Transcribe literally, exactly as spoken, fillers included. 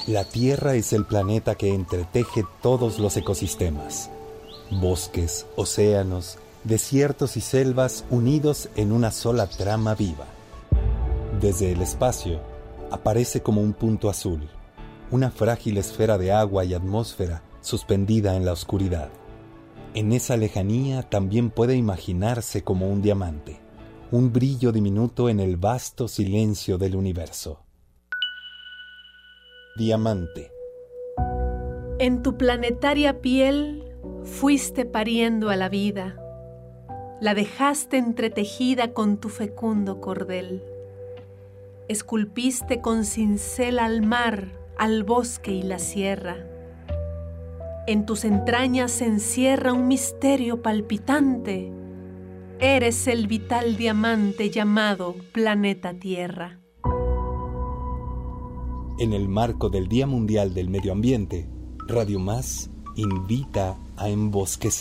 La Tierra es el planeta que entreteje todos los ecosistemas. Bosques, océanos, desiertos y selvas unidos en una sola trama viva. Desde el espacio, aparece como un punto azul, una frágil esfera de agua y atmósfera suspendida en la oscuridad. En esa lejanía también puede imaginarse como un diamante, un brillo diminuto en el vasto silencio del universo. Diamante. En tu planetaria piel fuiste pariendo a la vida, la dejaste entretejida con tu fecundo cordel. Esculpiste con cincel al mar, al bosque y la sierra. En tus entrañas se encierra un misterio palpitante. Eres el vital diamante llamado planeta Tierra. En el marco del Día Mundial del Medio Ambiente, Radio Más invita a embosquecer.